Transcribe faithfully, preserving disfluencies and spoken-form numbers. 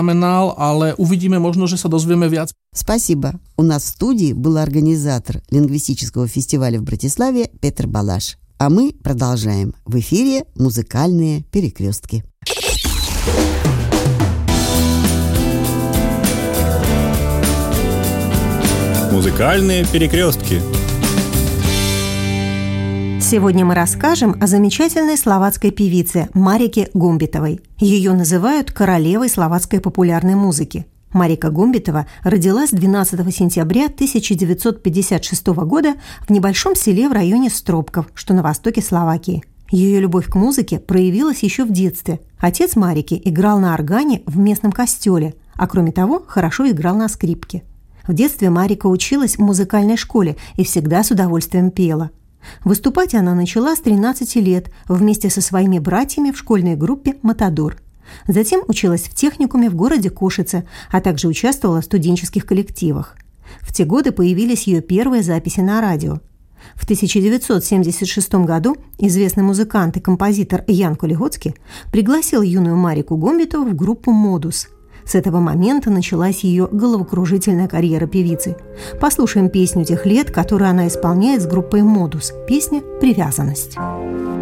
zaznamenal, ale uvidíme, možno, že sa dozvieme viac. Спасибо. У нас в студии был организатор лингвистического фестиваля в Братиславе Петр Балаш. А мы продолжаем. В эфире «Музыкальные перекрестки». Музыкальные перекрестки. Сегодня мы расскажем о замечательной словацкой певице Марике Гумбитовой. Ее называют королевой словацкой популярной музыки. Марика Гумбитова родилась двенадцатого сентября тысяча девятьсот пятьдесят шестого года в небольшом селе в районе Стропков, что на востоке Словакии. Ее любовь к музыке проявилась еще в детстве. Отец Марики играл на органе в местном костеле, а кроме того, хорошо играл на скрипке. В детстве Марика училась в музыкальной школе и всегда с удовольствием пела. Выступать она начала с тринадцати лет вместе со своими братьями в школьной группе «Матадор». Затем училась в техникуме в городе Кошице, а также участвовала в студенческих коллективах. В те годы появились ее первые записи на радио. В тысяча девятьсот семьдесят шестом году известный музыкант и композитор Ян Колигоцкий пригласил юную Марику Гумбитову в группу «Модус». С этого момента началась ее головокружительная карьера певицы. Послушаем песню тех лет, которую она исполняет с группой «Модус». Песня «Привязанность».